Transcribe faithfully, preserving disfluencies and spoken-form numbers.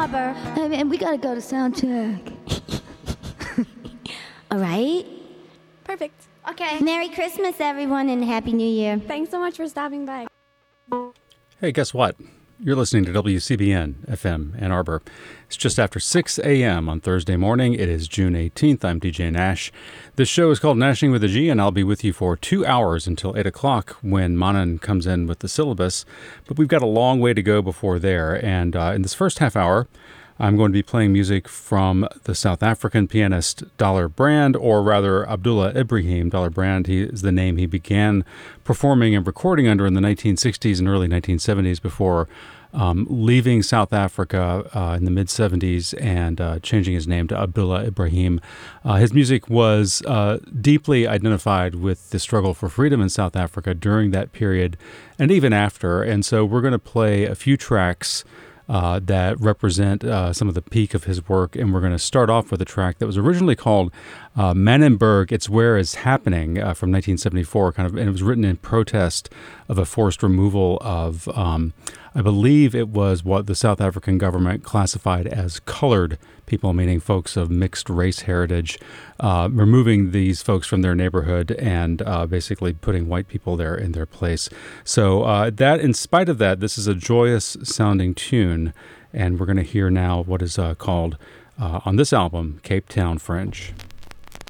Arbor. Hey, man, we gotta go to sound check. All right. Perfect. Okay. Merry Christmas, everyone, and Happy New Year. Thanks so much for stopping by. Hey, guess what? You're listening to W C B N F M Ann Arbor. It's just after six a.m. on Thursday morning. It is June eighteenth. I'm D J Nash. This show is called Nashing with a G, and I'll be with you for two hours until eight o'clock when Manan comes in with the syllabus. But we've got a long way to go before there. And uh, in this first half hour, I'm going to be playing music from the South African pianist Daler Brand, or rather Abdullah Ibrahim. Daler Brand, he is the name he began performing and recording under in the nineteen sixties and early nineteen seventies before um, leaving South Africa uh, in the mid-seventies and uh, changing his name to Abdullah Ibrahim. Uh, his music was uh, deeply identified with the struggle for freedom in South Africa during that period and even after. And so we're going to play a few tracks Uh, that represent uh, some of the peak of his work. And we're going to start off with a track that was originally called uh, Manenberg, It's Where It's Happening uh, from nineteen seventy-four, kind of, and it was written in protest of a forced removal of, um, I believe it was what the South African government classified as colored people, meaning folks of mixed race heritage, uh, removing these folks from their neighborhood and uh, basically putting white people there in their place. So uh, that, in spite of that, this is a joyous sounding tune, and we're going to hear now what is uh, called, uh, on this album, Cape Town Fringe.